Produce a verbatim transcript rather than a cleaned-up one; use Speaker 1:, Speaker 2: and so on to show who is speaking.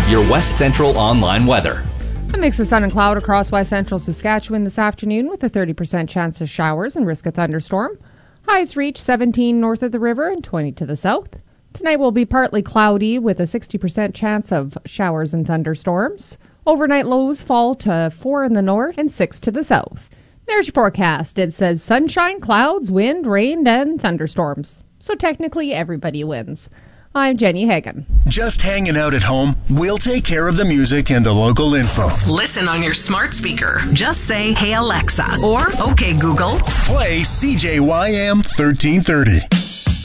Speaker 1: your West Central online weather.
Speaker 2: A mix of sun and cloud across west central Saskatchewan this afternoon with a thirty percent chance of showers and risk of thunderstorm. Highs reach seventeen north of the river and twenty to the south. Tonight will be partly cloudy with a sixty percent chance of showers and thunderstorms. Overnight lows fall to four in the north and six to the south. There's your forecast. It says sunshine, clouds, wind, rain, and thunderstorms. So technically everybody wins. I'm Jenny Hagan.
Speaker 3: Just hanging out at home? We'll take care of the music and the local info.
Speaker 4: Listen on your smart speaker. Just say, "Hey Alexa," or "Okay Google."
Speaker 3: Play C J Y M thirteen thirty.